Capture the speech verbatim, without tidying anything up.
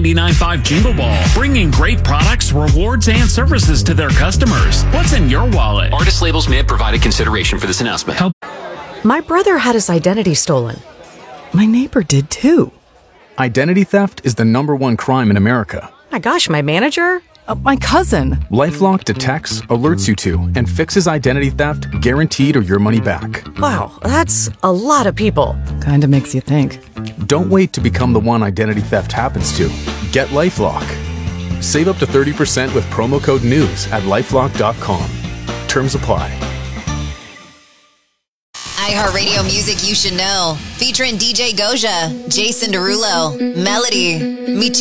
ninety-nine point five Jingle Ball, bringing great products, rewards, and services to their customers. What's in your wallet? Artist labels may have provided consideration for this announcement. Help. My brother had his identity stolen. My neighbor did too. Identity theft is the number one crime in America. My gosh, my manager? Uh, my cousin. LifeLock detects, alerts you to, and fixes identity theft, guaranteed or your money back. Wow, that's a lot of people. Kinda makes you think. Don't wait to become the one identity theft happens to. Get LifeLock. Save up to thirty percent with promo code NEWS at lifelock dot com. Terms apply. iHeartRadio music you should know. Featuring D J Goja, Jason Derulo, Melody, Michi.